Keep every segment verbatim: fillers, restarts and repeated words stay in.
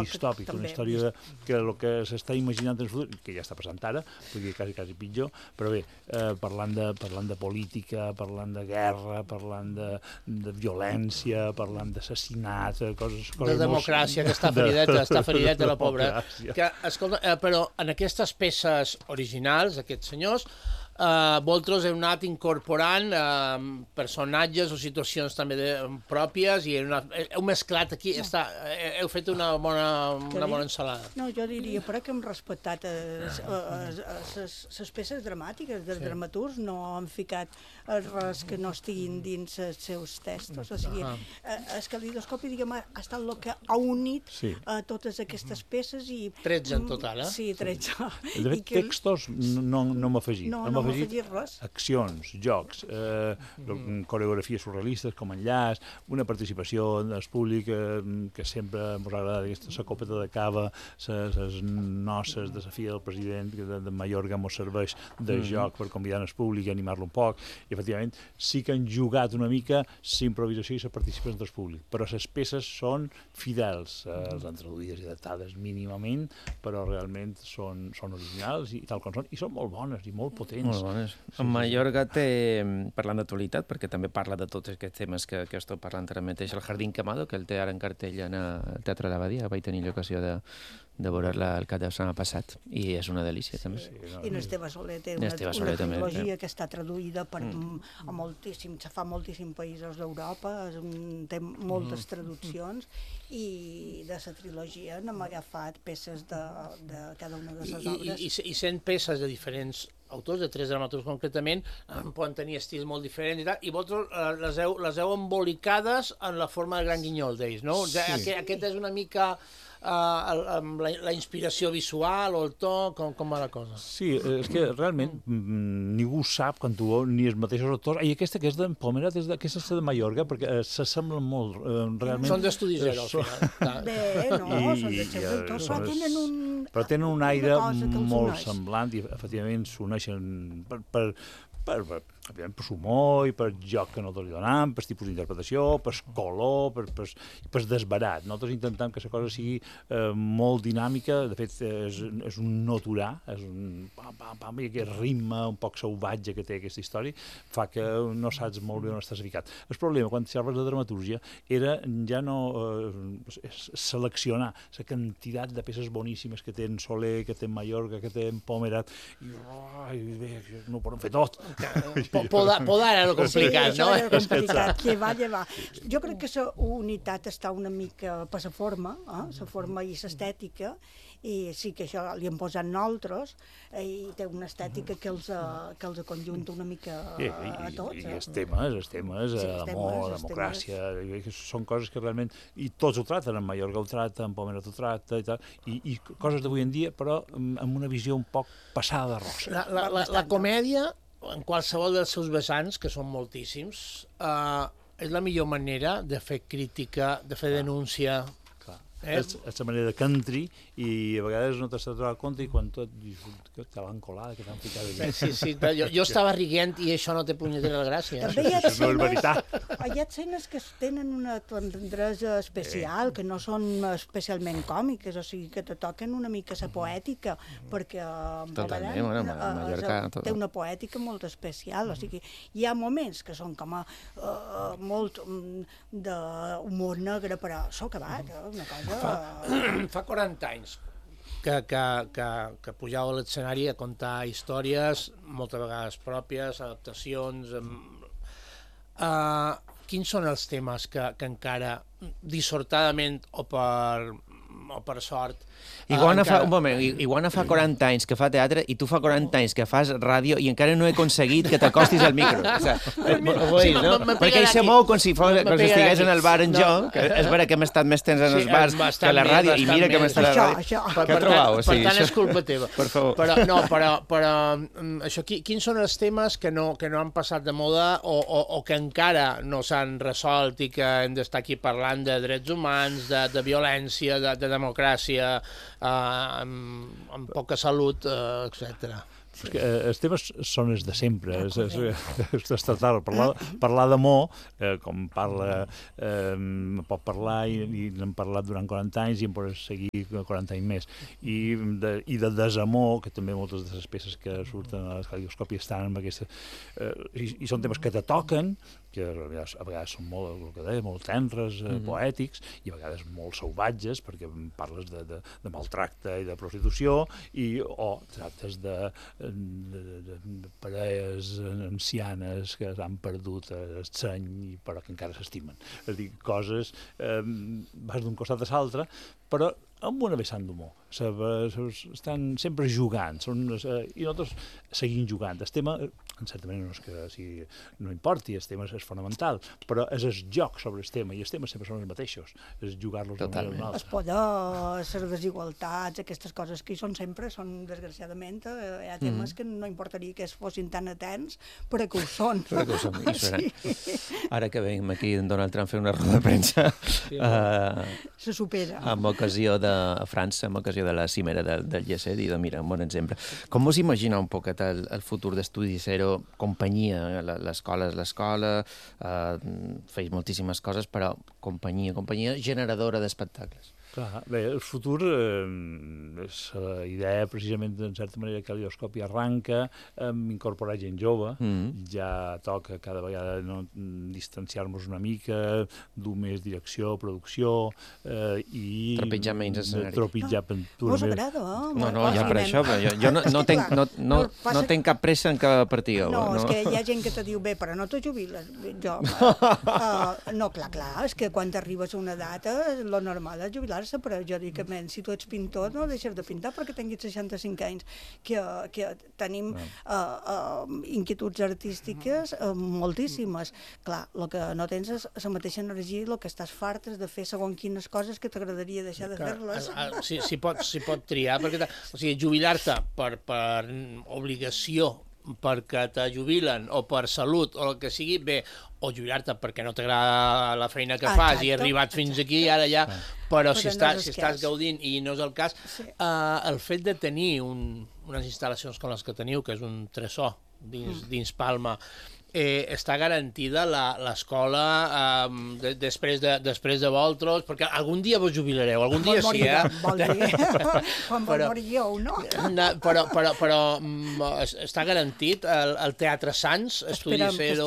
distòpic, una història que el que s'està imaginant en el futur, que ja està passant ara, perquè quasi, quasi pitjor, però bé, eh, parlant, de, parlant de política, parlant de guerra, parlant de, de violència, parlant d'assassinats, coses, coses... De democràcia, molt... que està ferideta, de, està ferideta la pobra. Que, escolta, eh, però en aquestes peces originals, aquests senyors, Uh, vosaltres heu anat incorporant uh, personatges o situacions també de, pròpies i heu, anat, heu mesclat aquí, no. està, heu fet una bona, una bona ensalada. No, jo diria, però que hem respectat les peces dramàtiques dels sí. dramaturgs, no han ficat res que no estiguin dins els seus textos. O sigui, uh -huh. el calidoscopi, diguem, ha estat el que ha unit sí. uh, totes aquestes peces i... tretze en total, eh? Sí, tretze. De fet, que... textos no, no m'ha afegit. No, no m'ha afegit res. Accions, jocs, eh, mm. coreografies surrealistes com Enllaç, una participació del públic eh, que sempre ens agrada, aquesta sa copeta de cava, les noces de la filla del president de, de Mallorca ens serveix de mm. joc per convidar el públic i animar-lo un poc. I, efectivament, sí que han jugat una mica la improvisació i la participació del públic, però les peces són fidels, eh, les han traduïdes i adaptades mínimament, però realment són, són originals i tal com són, i són molt bones i molt potents. Molt bones. Sí, en Mallorca té, parlant d'actualitat, perquè també parla de tots aquests temes que, que estou parlant ara mateix, el Jardín Quemado, que el té ara en cartell en el Teatre de l'Abadia, vaig tenir l'ocasió de, de veure-la el cap de setmana passat, i és una delícia, també. Sí, no, I n'Esteve Soler té una, una trilogia que està traduïda per, mm. a moltíssim, se fa moltíssims països d'Europa, té moltes traduccions, i de la trilogia n'hem agafat peces de, de cada una de les obres. I, i, i sent peces de diferents autors, de tres dramaturgs concretament, poden tenir estils molt diferents i tal, i vosaltres les heu, les heu embolicades en la forma del Gran Guinyol d'ells, no? Sí. Aquest, aquest és una mica... Uh, la, la inspiració visual o el to, com, com va la cosa? Sí, és que realment mm, ningú sap quan tu veus ni els mateixos autors. I aquesta que és d'en Pomerat, és aquesta és de Mallorca, perquè eh, s'assemblen molt, eh, realment... Són d'estudis zero, al final. Bé, no, I, són de seus autors, però tenen un... Però tenen un aire molt semblant i, efectivament, s'uneixen per... per per, per, per humor i per joc que nosaltres li donem, per tipus d'interpretació, per color, per, per, per desbarat. Nosaltres intentem que la cosa sigui eh, molt dinàmica, de fet és, és un no aturar, és un pam, pam, pam, i aquest ritme un poc salvatge que té aquesta història fa que no saps molt bé on estàs ficat. El problema, quan xerres de dramatúrgia, era ja no eh, seleccionar la quantitat de peces boníssimes que té en Soler, que té en Mallorca, que té en Pomerat, i oh, bé, no ho podem fer tot. Podar, podar era complicat, sí, no? Era complicat, llevar, llevar. Jo crec que la unitat està una mica per la forma, eh? La forma i l'estètica, i sí que això li hem posat nosaltres, i té una estètica que els, que els conjunta una mica a tots. I, i els temes, els temes, sí, amor, democràcia, són coses que realment... I tots ho traten, en Mallorca ho trata, en Pomerat ho trata, i, tal, i, i coses d'avui en dia, però amb una visió un poc passada de rosa. La, la, la, la comèdia, en qualsevol dels seus vessants, que són moltíssims, eh, és la millor manera de fer crítica, de fer denúncia. Eh? És, és la manera de country i a vegades no t'has de trobar compte i quan tot que te l'han colada, que t'han ficat allà. Sí, sí, jo, jo estava riguent i això no té punyetera gràcia. També hi ha escenes, hi ha escenes que tenen una tendresa especial, que no són especialment còmiques, o sigui, que te toquen una mica la poètica, perquè Totalment, bueno, Mallorca, té una poètica molt especial, o sigui, hi ha moments que són com a uh, molt um, d'humor negre, però s'ho ha acabat, una cosa... Fa, fa quaranta anys que, que, que, que pujava a l'escenari a contar històries, moltes vegades pròpies, adaptacions... Uh, quins són els temes que, que encara, dissortadament o per, o per sort... Iguana fa, un moment, Iguana fa quaranta anys que fa teatre i tu fa quaranta anys que fas ràdio i encara no he aconseguit que t'acostis al micro. O sigui, ho veus, no? Perquè ell se mou com si estigués en el bar en jo, que és vera que hem estat més temps en els bars que a la ràdio, i mira que hem estat a la ràdio. Què trobau? Per tant, és culpa teva. Per favor. Però, no, però, però això, quins són els temes que no, que no han passat de moda o, o, o que encara no s'han resolt i que hem d'estar aquí parlant de drets humans, de, de violència, de, de democràcia, Uh, amb, amb poca salut, uh, etcètera. Els temes són els de sempre, és, és, és estatal. Parlar, parlar d'amor, eh, com parla, eh, pot parlar i, i n'hem parlat durant quaranta anys i en pot seguir quaranta anys més. I de, i de desamor, que també moltes de les peces que surten a l'Escalioscopi estan amb aquesta... Eh, i, i són temes que te toquen, que a vegades, a vegades són molt, el que deia, molt tendres, eh, mm. poètics, i a vegades molt salvatges, perquè parles de, de, de maltracte i de prostitució, i, o tractes de, de, de, de parelles ancianes que han perdut el seny, però que encara s'estimen. És a dir, coses, eh, vas d'un costat a l'altre, però amb una vessant d'humor. Estan sempre jugant, són, eh, i nosaltres seguim jugant. El tema, en certa manera, no és que si no importi, el tema és fonamental, però és el joc sobre el tema, i els temes sempre són els mateixos, és jugar-los d'una manera o una altra. Es poden ser desigualtats, aquestes coses que hi són sempre, són, desgraciadament, eh, hi ha temes mm. que no importaria que es fossin tan atents, però que ho són. Però que ho són, i seran. Sí. Ara que veiem aquí en Donald Trump fer una roda de premsa, sí, uh, se supera. Amb ocasió de França, amb ocasió de la cimera del, del G set, i de, mira, un bon exemple. Com vos imagina un poquet el, el futur d'Estudi Zero, companyia, l'escola és l'escola, eh, feis moltíssimes coses, però companyia, companyia generadora d'espectacles. Clar, bé, el futur, eh, és la idea precisament, en certa manera, que Caleidoscopi arranca amb incorporar gent jove, mm. ja toca cada vegada no, distanciar-nos una mica, dur més direcció, producció, eh, i... Trepitjar menys escenari. Trepitjar pintura. Vos agrada, eh? No, no, ja per això, jo, jo no, no, tenc, no, no, no tenc cap pressa en que partigueu. No, no, és que hi ha gent que te diu, bé, però no te jubiles. Jo, uh, no, clar, clar, és que quan arribes a una data, lo normal és jubilar, però jo dic que, men, si tu ets pintor, no deixes de pintar perquè tinguis seixanta-cinc anys, que, que tenim uh, uh, inquietuds artístiques uh, moltíssimes. Clar, el que no tens és la mateixa energia, el que estàs fart és de fer segons quines coses que t'agradaria deixar de fer-les. Si, si, pot, si pot triar, perquè o sigui, jubilar-te per, per obligació, perquè te jubilen, o per salut, o el que sigui, bé, o jubilar-te perquè no t'agrada la feina que fas, exacte, i arribat fins aquí, ara ja... Però, però si, està, no si estàs gaudint i no és el cas, sí. eh, el fet de tenir un, unes instal·lacions com les que teniu, que és un tresor dins, mm. dins Palma, Eh, està garantida l'escola eh, de, després, de, després de vosaltres, perquè algun dia vos jubilareu, algun dia sí, eh? Vol dir, quan vol morir jo, no? Però, però, però està garantit el, el Teatre Sants, Estudi Zero...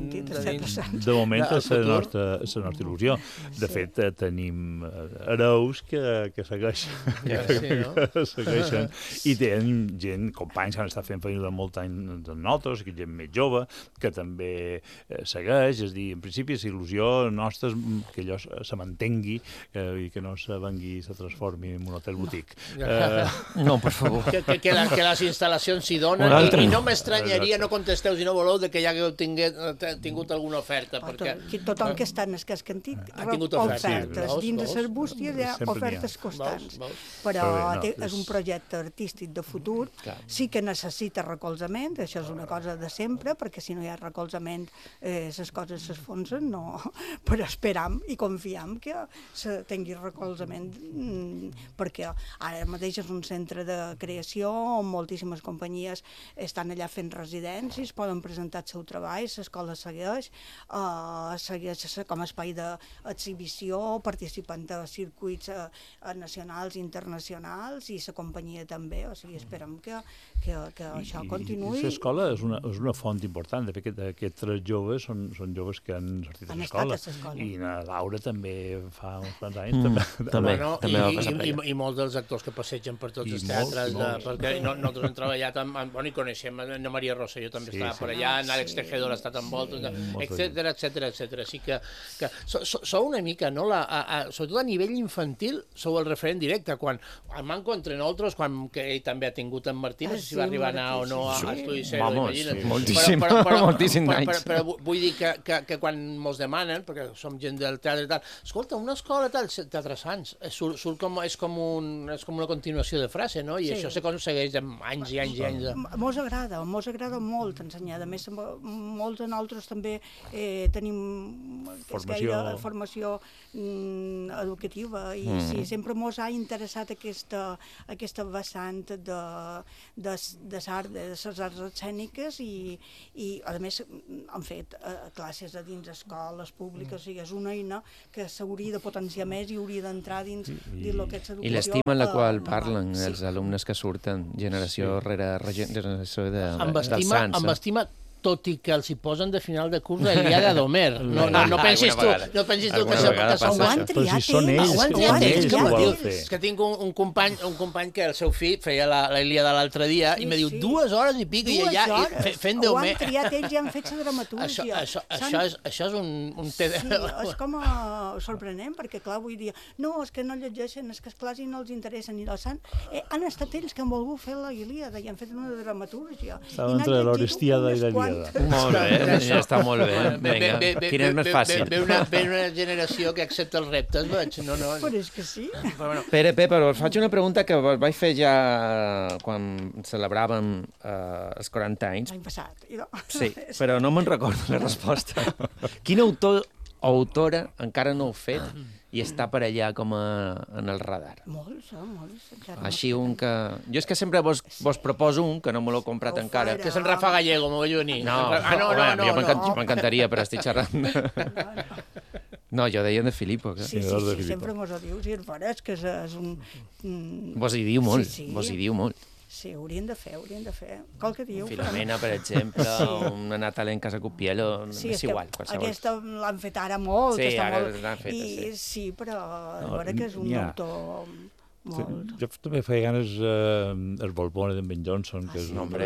De moment és la nostra, la nostra il·lusió. De fet, tenim hereus que, que segueixen, ja, sí, no? que segueixen, i tenen gent, companys que han estat fent feina de molt anys amb nosaltres, que gent més jove, que també eh, segueix, és a dir, en principi és il·lusió nostra que allò se mantengui eh, i que no se vengui i se transformi en un hotel boutique. No, eh... no per favor. Que, que, que, la, que les instal·lacions s'hi donen i, i no m'estranyaria, no contesteu si no voleu, de que ja hagueu tinguet, tingut alguna oferta. Però perquè... tothom que està en el cas cantit ha tingut ofertes. ofertes. Dins de les bústies hi ha ofertes constants. Vols, vols. Però no, té, és un projecte artístic de futur, clar. Sí que necessita recolzament, això és una cosa de sempre, perquè si no hi ha recolzament eh, les coses s'esfonsen, no, però esperam i confiam que se tingui recolzament, perquè ara mateix és un centre de creació on moltíssimes companyies estan allà fent residències, poden presentar el seu treball, l'escola segueix, eh, segueix com a espai d'exhibició, participant de circuits eh, nacionals i internacionals, i la companyia també, o sigui, esperem que, que, que això continuï. I l'escola és una, és una font important, de fet, aquest tres joves són, són joves que han sortit a l'escola. I na Laura també fa uns quants anys. Mm, també, també, no, també i, va passar per i, i, I molts dels actors que passegen per tots I els teatres, molt, de, perquè no, nosaltres hem treballat amb, amb bueno, i coneixem Ana Maria Rosselló també sí, estava sí. per allà, en Àlex Tejedor ha estat amb voltes, sí, etcètera, etcètera, etcètera. Així que, que sou, sou una mica, no? La, a, a, sobretot a nivell infantil, sou el referent directe. Quan el manco entre nosaltres, quan que ell també ha tingut en Martí, no sé si va arribar a anar o no a Estudi Zero, imagina't. Moltíssim, però, però, moltíssims anys. Però vull dir que quan mos demanen, perquè som gent del teatre i tal, escolta, una escola tal, Teatre Sants, surt com, és com una continuació de frase, no? I això s'aconsegueix amb anys i anys i anys. Mos agrada, mos agrada molt ensenyar. A més, molts de nosaltres també tenim formació educativa i sí, sempre mos ha interessat aquesta vessant de les arts escèniques i, a més, han fet classes a dins escoles públiques, o sigui, és una eina que s'hauria de potenciar més i hauria d'entrar dins el que és educació. I l'estima en la qual parlen els alumnes que surten, generació rere generació dels Sants. Amb estima, tot i que els hi posen de final de curs la Ilíada d'Homer. No pensis tu, no pensis tu que són... Ho han triat ells, ho han triat ells. És que tinc un company que el seu fill feia la Ilíada l'altre dia i me diu dues hores i pico i allà fent d'Homer. Ho han triat ells i han fet la dramatúrgia. Això és un... Sí, és com sorprenent, perquè clar, vull dir, no, és que no llegeixen, és que esclar si no els interessa ni els Sants. Han estat ells que han volgut fer la Ilíada i han fet una dramatúrgia. Estava entre l'Orestiada i la Ilíada. Molt bé, ja està molt bé. Vinga, quin és més fàcil? Ve una generació que accepta els reptes, veig. No, no. Però és que sí. Pere, Pere, però faig una pregunta que vaig fer ja quan celebràvem els quaranta anys. L'any passat. Sí, però no me'n recordo la resposta. Quin autor o autora encara no heu fet i està per allà com en el radar? Molts, molts. Així un que... Jo és que sempre vos proposo un, que no me l'he comprat encara. Que és en Rafa Gallego, m'ho vull venir. No, no, m'encantaria, però estic xerrant. No, jo deia de Filippo. Sí, sí, sempre mos ho dius, i és que és un... Vos hi diu molt, vos hi diu molt. Sí, haurien de fer, haurien de fer. Qualque dia ho farem. Filomena, per exemple, una Natalia en Casa Copielo, és igual, qualsevol. Aquesta l'han fet ara molt. Sí, ara l'han fet, sí. Sí, però a veure que és un autor molt... Jo també feia ganes el Volpone d'en Ben Jonson, que és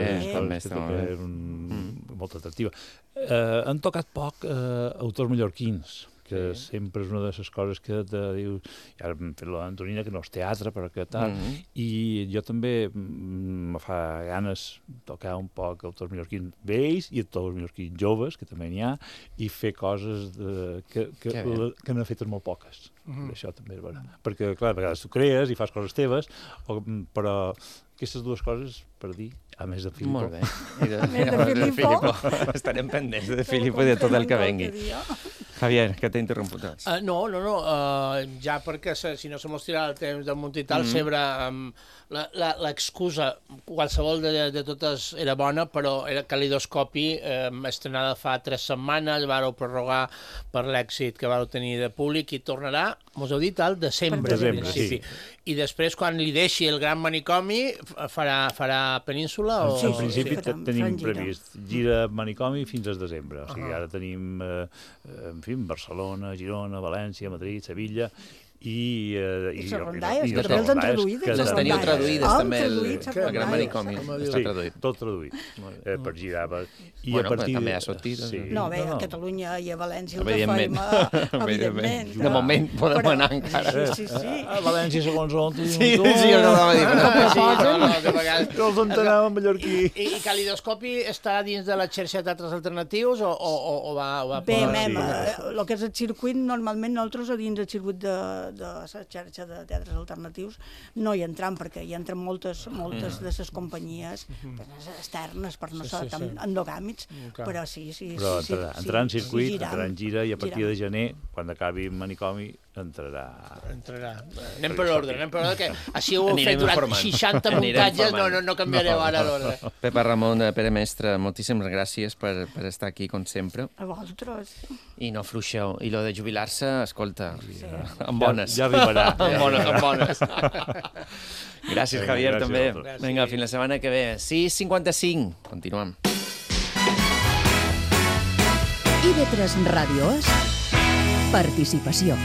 molt atractiva. Han tocat poc autors mallorquins, que sí. Sempre és una de les coses que te dius... I ara hem fet l'Antonina, que no és teatre, però que tal. Mm -hmm. I jo també me fa ganes tocar un poc autors mallorquins vells i autors mallorquins joves, que també n'hi ha, i fer coses de, que, que, que, que n'he fetes molt poques. Mm -hmm. Això també és vera. Perquè, clar, a vegades tu crees i fas coses teves, o, però aquestes dues coses, per dir, a més de Filippo. Molt bé. I de, de, de Filippo. Estarem pendents de Filippo i de tot el que vengui. Javier, que t'he interromput. Uh, no, no, no. Uh, ja perquè se, si no se mos tirarà el temps del munt i tal, mm -hmm. sempre um, l'excusa, qualsevol de, de totes era bona, però era Calidoscopi, um, estrenada fa tres setmanes, vareu prorrogar per l'èxit que vareu tenir de públic i tornarà, mos heu dit, al desembre. Desembre, sí. I després, quan li deixi el Gran Manicomi, farà, farà Península? O... Sí, en principi sí, tenim previst gira Manicomi fins al desembre. O sigui, uh -huh. ara tenim, eh, en fi, Barcelona, Girona, València, Madrid, Sevilla... I, uh, i, I les rondalles, que també les han traduïdes. Les teniu traduïdes, també, el Gran Manicomi. Sí, tot traduït, eh, per girar. I bueno, a partir també ha sortit. Sí. No, bé, a Catalunya i a València ho fem, evidentment. De moment podem anar encara. Sí, sí, sí. A València, segons on... Sí, sí, jo no anava a dir. No els entenàvem mallorquí. I Calidoscopi està dins de la xarxa de teatres alternatius o va... Bé, mem, el que és el circuit, normalment nosaltres a dins del circuit de de la xarxa de teatres alternatius no hi entram, perquè hi entren moltes, moltes de les companyies externes, per no ser tan endogàmics, però sí, sí. Però entrarà en circuit, entrarà en gira, i a partir de gener, quan acabi Manicomi, entrarà... Entrarà. Anem per l'ordre, anem per l'ordre, que així ho heu fet durant seixanta muntatges, no, no canviareu ara l'ordre. Pepa Ramon, Pere Mestre, moltíssimes gràcies per, per estar aquí, com sempre. A vosaltres. I no fluixeu. I lo de jubilar-se, escolta, sí. amb bones. Ja, ja arribarà. amb bones, amb bones. Gràcies, Javier, gràcies, també. Gràcies. Vinga, fins la setmana que ve. sis cinquanta-cinc. Continuem. I ve tres Ràdio és participació.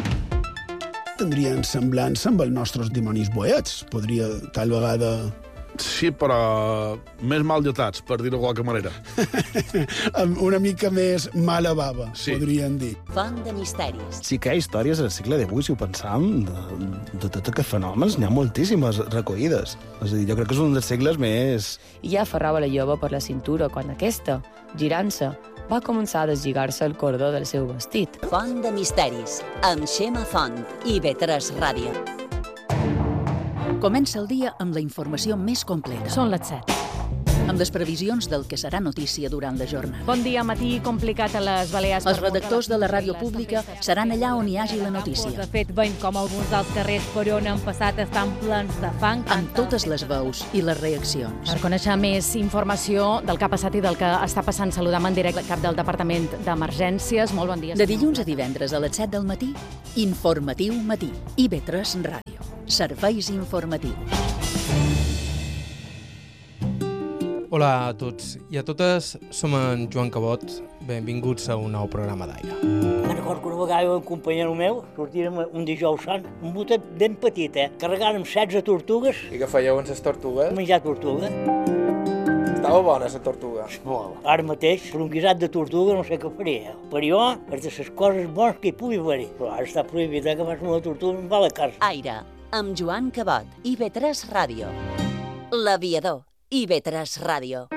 Tindrien semblança amb els nostres dimonis boets. Podria, tal vegada, Sí, però més mal dotats, per dir-ho de qualque manera. Una mica més mala bava, sí. Podríem dir. Font de misteris. Sí que hi ha històries al segle divuit, si ho pensam, de, de tots aquests fenòmens, n'hi ha moltíssimes recollides. És a dir, jo crec que és un dels segles més... I ja aferrava la jove per la cintura quan aquesta, girant-se, va començar a deslligar-se el cordó del seu vestit. Font de misteris, amb Xema Font i B tres Ràdio. Comença el dia amb la informació més completa. Són les set. Amb les previsions del que serà notícia durant la jornada. Bon dia, matí complicat a les Balears. Els redactors de la ràdio pública seran allà on hi hagi la notícia. De fet, veiem com alguns dels carrers per on han passat estan plens de fang. Amb totes les veus i les reaccions. Per conèixer més informació del que ha passat i del que està passant, saludam en directe el cap del Departament d'Emergències. Molt bon dia. De dilluns a divendres a les set del matí, Informatiu Matí. I B tres Ràdio. Serveis informatius. Hola a tots i a totes, som en Joan Cabot, benvinguts a un nou programa d'Aire. Me'n recordo que una vegada un companyero meu sortirem un dijous sant, un botet ben petit, eh? Carregàrem setze tortugues. I què fèieu amb les tortugues? Menjar tortuga. Estava bona la tortuga. Molt. Ara mateix, per un guisat de tortuga no sé què faria. Per jo, és de les coses bones que hi pugui haver. Però ara està prohibit, eh, que fas una tortuga em va a la casa. Aire, amb Joan Cabot i B tres Ràdio. L'aviador. I B tres Ràdio.